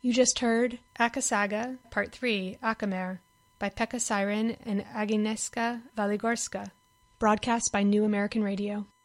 You just heard Akasaga, Part 3, Akamer, by Pekka Siren and Agnieszka Waligorska, broadcast by New American Radio.